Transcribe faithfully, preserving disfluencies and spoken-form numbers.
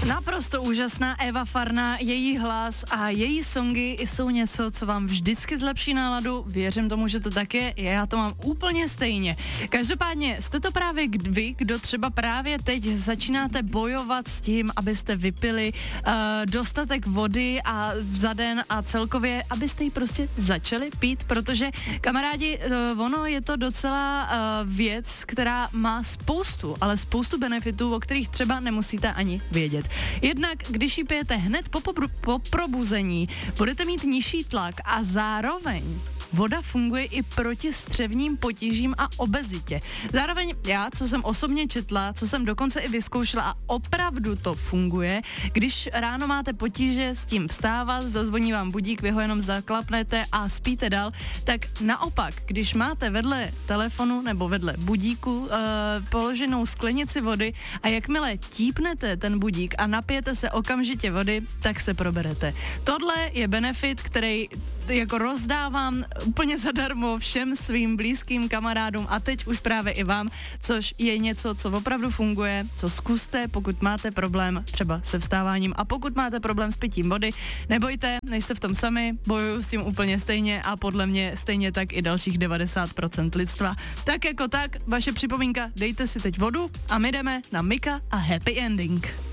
Naprosto úžasná Eva Farná, její hlas a její songy jsou něco, co vám vždycky zlepší náladu. Věřím tomu, že to tak je, já to mám úplně stejně. Každopádně jste to právě vy, kdo třeba právě teď začínáte bojovat s tím, abyste vypili uh, dostatek vody a za den a celkově, abyste ji prostě začali pít, protože kamarádi, uh, ono je to docela uh, věc, která má spoustu, ale spoustu benefitů, o kterých třeba nemusíte ani vědět. Jednak, když ji pijete hned po, pobru- po probuzení, budete mít nižší tlak a zároveň voda funguje i proti střevním potížím a obezitě. Zároveň já, co jsem osobně četla, co jsem dokonce i vyzkoušela a opravdu to funguje, když ráno máte potíže s tím vstávat, zazvoní vám budík, vy ho jenom zaklapnete a spíte dál, tak naopak, když máte vedle telefonu nebo vedle budíku uh, položenou sklenici vody a jakmile típnete ten budík a napijete se okamžitě vody, tak se proberete. Tohle je benefit, který jako rozdávám úplně zadarmo všem svým blízkým kamarádům a teď už právě i vám, což je něco, co opravdu funguje, co zkuste, pokud máte problém třeba se vstáváním a pokud máte problém s pitím vody, nebojte, nejste v tom sami, bojuju s tím úplně stejně a podle mě stejně tak i dalších devadesát procent lidstva. Tak jako tak, vaše připomínka, dejte si teď vodu a my jdeme na Mika a Happy Ending.